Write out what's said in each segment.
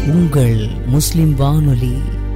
உங்கள் முஸ்லிம் வானொலி.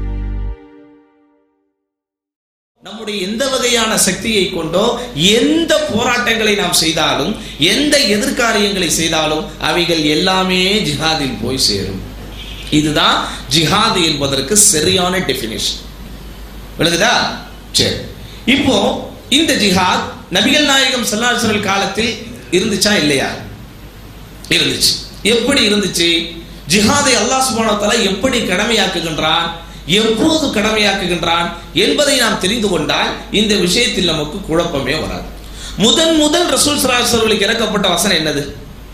நம்முடைய எந்த வகையான சக்தியை கொண்டோ எந்த போராட்டங்களை நாம் செய்தாலும், எந்த எதிர்காரியங்களை செய்தாலும் அவைகள் எல்லாமே ஜிஹாதில் போய் சேரும். இதுதான் ஜிஹாத் என்பதற்கு சரியான டெஃபினிஷன். விளங்குதா? சரி, இப்போ இந்த ஜிஹாத் நபிகள் நாயகம் ஸல்லல்லாஹு அலைஹி வஸல்லம் காலத்தில் இருந்துச்சா இல்லையா? இருந்துச்சு. எப்படி இருந்துச்சு? ஜிஹாதை அல்லாஹ் சுப்ஹானஹு வ தஆலா எப்படி கடமையாக்குகின்றான், எப்போது கடமையாக்குகின்றான் என்பதை நாம் தெரிந்து கொண்டால் இந்த விஷயத்தில் நமக்கு குழப்பமே வராது. முதல் ரசூல் ஸல்லல்லாஹு அலைஹி வஸல்லம் இறக்கப்பட்ட வசனம் என்னது?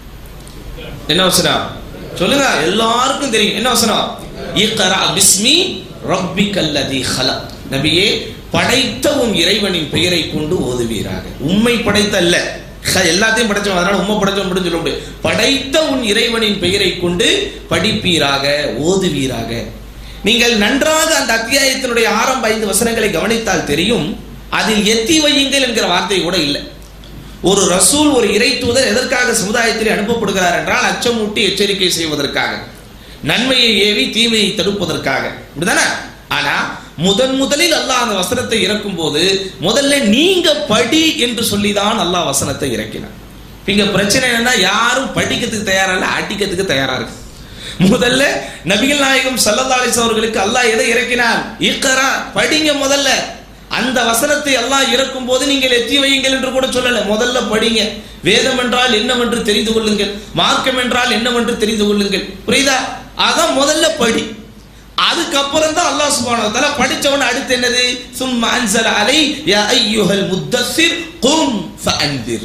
என்ன வசனம் சொல்லுங்க, எல்லாருக்கும் தெரியும். என்ன வசனம்? இக்ரா பிஸ்மி ரப்பிக்கல்லதி ஹலக். நபியே, படைத்த உன் இறைவனின் பெயரை கொண்டு ஓதுவீராக. உம்மை படைத்த அல்ல, எல்லாத்தையும் படைச்சோம், அதனால உம்மை படைச்சோம் சொல்ல முடியாது. படைத்த உன் இறைவனின் பெயரை கொண்டு படிப்பீராக, ஓதுவீராக. நீங்கள் நன்றாக அந்த அத்தியாயத்தினுடைய ஆரம்ப 5 வசனங்களை கவனித்தால் தெரியும், அதில் எத்தி வையுங்கள் என்கிற வார்த்தை கூட இல்லை. ஒரு ரசூல், ஒரு இறை தூதர் எதற்காக சமுதாயத்தில் அனுப்பப்படுகிறார் என்றால் அச்சமூட்டி எச்சரிக்கை செய்வதற்காக, நன்மையை ஏவி தீமையை தடுப்பதற்காக, இப்படிதானே? ஆனா முதலில் அல்லாஹ் அந்த வசனத்தை இறக்கும் போது முதல்ல நீங்க படி என்று சொல்லிதான் அல்லாஹ் வசனத்தை இறக்கினார். இங்க பிரச்சனை என்னன்னா, யாரும் படிக்கிறதுக்கு தயாரா இல்ல, அடிக்கிறதுக்கு தயாரா இருக்கு. முதல்ல நபிகள் நாயகம் ஸல்லல்லாஹு அலைஹி வஸல்லம் அவர்களுக்கு அல்லாஹ் எதை இறக்கினார்? இக்ரா, படிங்க. முதல்ல அந்த வசனத்தை அல்லாஹ் இறக்கும் போது நீங்கள் எத்தி வையுங்கள் என்று கூட சொல்லல, முதல்ல படிங்க. வேதம் என்றால் என்னவென்று தெரிந்து கொள்ளுங்கள், மார்க்கம் என்றால் என்னவென்று தெரிந்து கொள்ளுங்கள். புரியுதா? அதான் முதல்ல படி. அதுக்கப்புறம் தான் அல்லாஹ் சுப்ஹானஹு வ தஆலா படிச்சவன அடுத்து என்னது? சும்ம அன்ஸல அலை யா அய்யுஹல் முத்தஸிர் கும் ஃபஅன்திர்.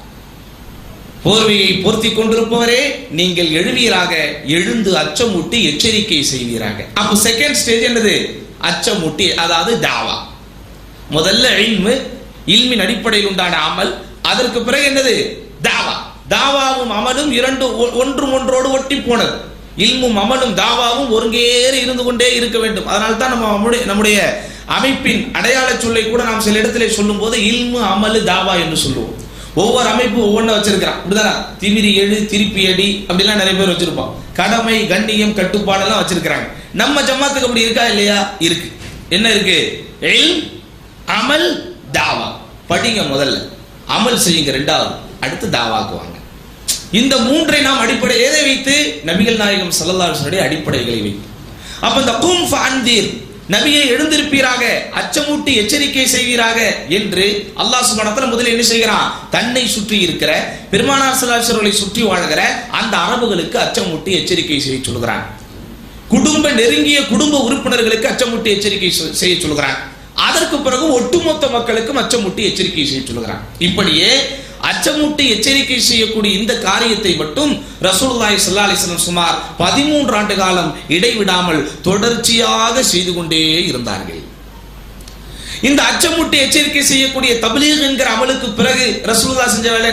போர்வையை போர்த்தி கொண்டிருப்பவரே, நீங்கள் எழுவீராக, எழுந்து அச்சமூட்டி எச்சரிக்கை செய்வீராக. அப்போ செகண்ட் ஸ்டேஜ் என்னது? அச்சமூட்டி, அதாவது தாவா. முதல்ல இல்மின் அடிப்படையில் உண்டான அமல், அதற்கு பிறகு என்னது? தாவா. தாவாவும் அமலும் ஒன்றும் ஒன்றோடு ஒட்டி போனது. இல்மும் அமலும் தாவாவும் ஒருங்கேறி இருந்து கொண்டே இருக்க வேண்டும். அதனால தான் நம்முடைய அமைப்பின் அடையாள சொல்லை கூட நாம் சில இடத்துல சொல்லும் போது இல்மு அமலு தாவா என்று சொல்லுவோம். ஒவ்வொரு அமைப்பு ஒவ்வொன்றை வச்சிருக்கிறான், இப்படிதானா? திமிரி எழு, திருப்பி அடி, அப்படிலாம் நிறைய பேர் வச்சிருப்போம். கடமை, கண்ணியம், கட்டுப்பாடெல்லாம் வச்சிருக்கிறாங்க. நம்ம ஜமாத்துக்கு அப்படி இருக்கா இல்லையா? இருக்கு. என்ன இருக்கு? இல்ம், அமல், தாவா. படிங்க முதல்ல, அமல் செய்யுங்க ரெண்டாவது, அடுத்து தாவாக்குவாங்க. இந்த மூன்றை நாம் அடிப்படை எதை வைத்து? நபிகள் நாயகம் ஸல்லல்லாஹு அலைஹி வஸல்லம் அடிப்படைகளை வைத்து. அப்ப இந்த கும் ஃபஅன்திர், நபியை எழுந்திருப்பீராக, அச்சமூட்டி எச்சரிக்கை செய்வீராக என்று அல்லாஹ் சுப்ஹானஹு வ தஆலா முதலில் என்ன செய்கிறான்? தன்னை சுற்றி இருக்கிற பெருமானார் ஸல்லல்லாஹு அலைஹி வஸல்லம் சுற்றி வாழ்கிற அந்த அரபுகளுக்கு அச்சமூட்டி எச்சரிக்கை செய்ய சொல்கிறான். நெருங்கிய குடும்ப உறுப்பினர்களுக்கு அச்சமூட்டி எச்சரிக்கை செய்ய சொல்கிறான். அதற்கு பிறகு ஒட்டுமொத்த மக்களுக்கும் அச்சமூட்டி எச்சரிக்கை செய்ய சொல்கிறான். இப்படியே அச்சமூட்டி எச்சரிக்கை செய்யக்கூடிய இந்த காரியத்தை மட்டும் ரசூலுல்லாஹி ஸல்லல்லாஹு அலைஹி வஸல்லம் சுமார் 13 ஆண்டு காலம் இடைவிடாமல் தொடர்ச்சியாக செய்து கொண்டே இருந்தார்கள். இந்த அச்சமூட்டி எச்சரிக்கை செய்யக்கூடிய தப்லீக் என்கிற அமலுக்கு பிறகு ரசூலுல்லாஹ் செஞ்ச வேலை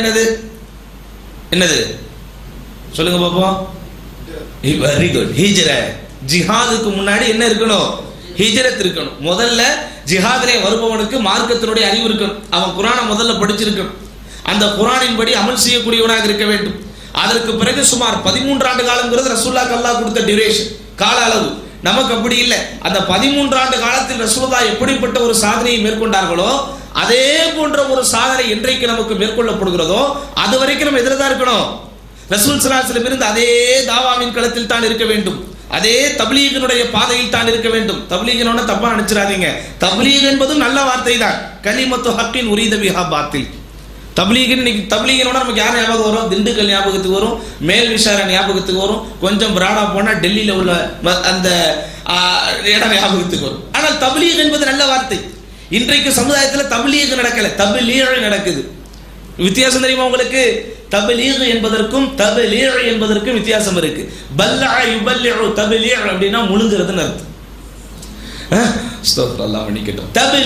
என்னது சொல்லுங்க பாப்போம். Very good. ஹிஜ்ரத். ஜிஹாதுக்கு முன்னாடி என்ன இருக்கணும்? ஹிஜ்ரத் இருக்கணும். முதல்ல ஜிஹாதிலே வருபவனுக்கு மார்க்கத்தினுடைய அறிவு இருக்கணும். அவன் குர்ஆனை முதல்ல படிச்சிருக்கணும். அந்த குர்ஆனின் படி அமல் செய்யக்கூடியவனாக இருக்க வேண்டும். அதற்கு பிறகு சுமார் 13 ஆண்டு காலங்கிறது ரசூலுல்லாஹ் அல்லாஹ் கொடுத்த டியூரேஷன், கால அளவு. நமக்கு அப்படி இல்லை. அந்த 13 ஆண்டு காலத்தில் ரசூலுல்லாஹ் எப்படிப்பட்ட ஒரு சாதனையை மேற்கொண்டார்களோ அதே போன்ற ஒரு சாதனை என்றைக்கு நமக்கு மேற்கொள்ளப்படுகிறதோ அது வரைக்கும் நம்ம எதிர தான் இருக்கணும். ரசூல் ஸல்லல்லாஹு அலைஹி வஸல்லம் இருந்த அதே தாவாவின் களத்தில் தான் இருக்க வேண்டும், அதே தப்லீகினுடைய பாதையில் தான் இருக்க வேண்டும். தப்லீகினோட தப்பா நினைச்சிடாதீங்க. தப்லீக் என்பதும் நல்ல வார்த்தை தான். கலிமத்து ஹக்கின் உரீத பிஹா பாத்தில். தப்லீகினோட நமக்கு யார் ஞாபகம் வரும்? திண்டுக்கல் ஞாபகத்துக்கு வரும், மேல் விசார ஞாபகத்துக்கு வரும், கொஞ்சம் பிராடா போனா டெல்லியில உள்ள அந்த இடம் ஞாபகத்துக்கு வரும். ஆனால் தப்லீக் என்பது நல்ல வார்த்தை. இன்றைக்கு சமுதாயத்தில் தப்லீக் நடக்கல, தப்லீக் நடக்குது. வித்தியாசம் தெரியுமா உங்களுக்கு? தப்லீக் என்பதற்கும் தப்லீக் என்பதற்கும் வித்தியாசம் இருக்கு. பல்லா யுபல்லிஉ தப்லீக் அப்படின்னா முழுங்குறதுன்னு அர்த்தம். அஸ்தக்ஃபிருல்லாஹ் மன்னிக்கட்டும்.